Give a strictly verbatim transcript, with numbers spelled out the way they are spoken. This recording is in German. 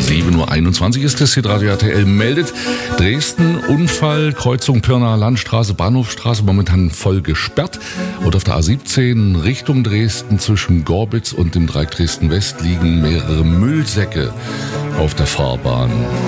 sieben Uhr einundzwanzig ist es, Hitradio R T L meldet. Dresden, Unfall, Kreuzung Pirnaer Landstraße, Bahnhofstraße, momentan voll gesperrt. Und auf der A siebzehn Richtung Dresden zwischen Gorbitz und dem Dreieck Dresden West liegen mehrere Müllsäcke auf der Fahrbahn.